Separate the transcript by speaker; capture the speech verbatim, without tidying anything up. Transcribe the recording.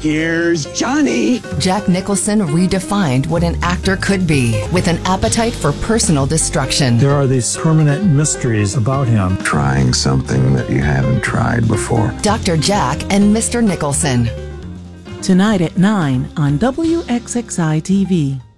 Speaker 1: Here's Johnny.
Speaker 2: Jack Nicholson redefined what an actor could be with an appetite for personal destruction.
Speaker 3: There are these permanent mysteries about him.
Speaker 4: Trying something that you haven't tried before.
Speaker 2: Doctor Jack and Mister Nicholson.
Speaker 5: Tonight at nine on W X X I T V.